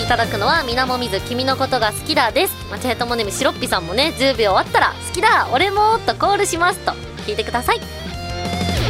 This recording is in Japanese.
ただくのはみなもみず君のことが好きだです。チェートモネミシロッピさんもね、10秒終わったら好きだ俺もとコールしますと聞いてください。